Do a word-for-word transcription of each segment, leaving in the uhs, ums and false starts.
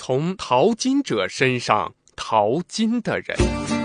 从淘金者身上淘金的人。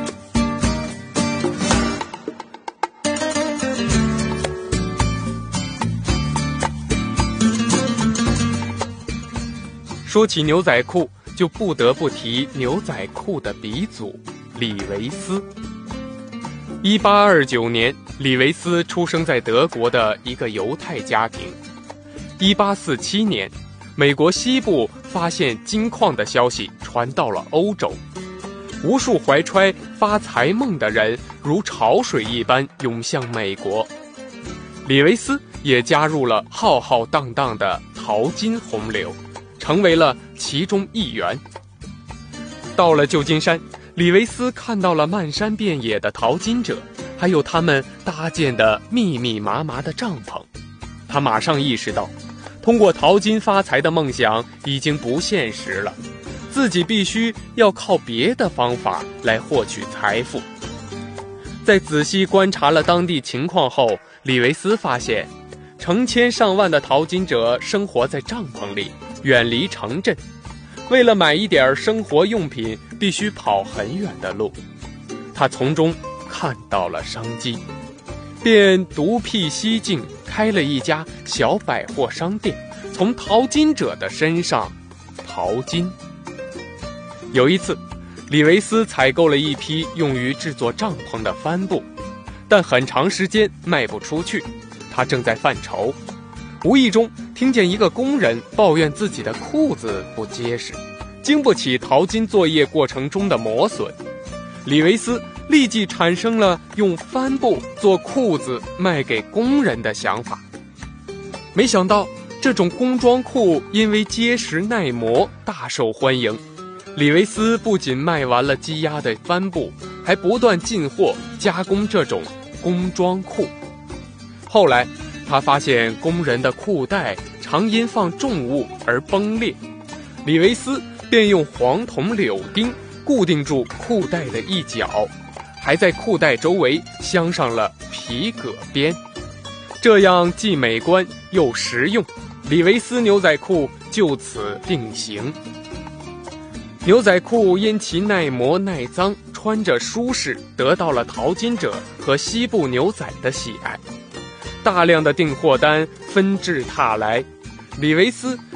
说起牛仔裤，就不得不提牛仔裤的鼻祖李维斯。一八二九年，李维斯出生在德国的一个犹太家庭。一八四七年，美国西部发现金矿的消息传到了欧洲，无数怀揣发财梦的人如潮水一般涌向美国。李维斯也加入了浩浩荡荡的淘金洪流，成为了其中一员。到了旧金山，李维斯看到了漫山遍野的淘金者，还有他们搭建的密密麻麻的帐篷。他马上意识到，通过淘金发财的梦想已经不现实了，自己必须要靠别的方法来获取财富。在仔细观察了当地情况后，李维斯发现，成千上万的淘金者生活在帐篷里，远离城镇，为了买一点生活用品必须跑很远的路。他从中看到了商机，便独辟蹊径，开了一家小百货商店，从淘金者的身上淘金。有一次，李维斯采购了一批用于制作帐篷的帆布，但很长时间卖不出去，他正在犯愁。无意中听见一个工人抱怨自己的裤子不结实，经不起淘金作业过程中的磨损。李维斯立即产生了用帆布做裤子卖给工人的想法。没想到这种工装裤因为结实耐磨大受欢迎，李维斯不仅卖完了积压的帆布，还不断进货加工这种工装裤。后来他发现工人的裤带常因放重物而崩裂，李维斯便用黄铜柳钉固定住裤带的一角，还在裤带周围镶上了皮革边，这样既美观又实用，李维斯牛仔裤就此定型。牛仔裤因其耐磨耐脏，穿着舒适，得到了淘金者和西部牛仔的喜爱。大量的订货单纷至沓来，李维斯